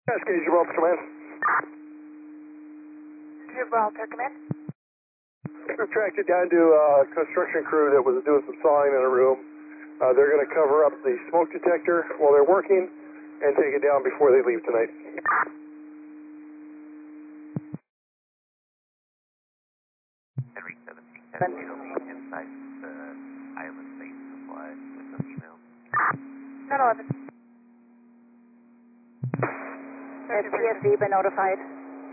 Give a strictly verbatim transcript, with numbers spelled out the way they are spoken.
Cascade, Gibraltar Command. Gibraltar Command. We've tracked it down to a construction crew that was doing some sawing in a room. Uh, they're going to cover up the smoke detector while they're working and take it down before they leave tonight. Henry seventeen ten, will be inside the island base supply with some email. Not eleven. Has P S V been notified?